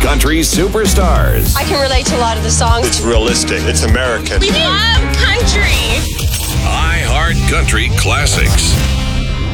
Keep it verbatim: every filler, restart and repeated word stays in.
country superstars. I can relate to a lot of the songs. It's realistic. It's American. We love country. iHeart Country Classics.